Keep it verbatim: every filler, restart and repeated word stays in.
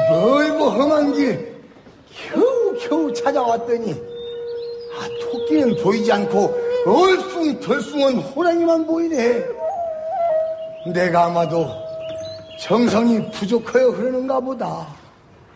멀고 험한 길 겨우겨우 찾아왔더니 아, 토끼는 보이지 않고 얼숭덜숭한 호랑이만 보이네. 내가 아마도 정성이 부족하여 그러는가 보다.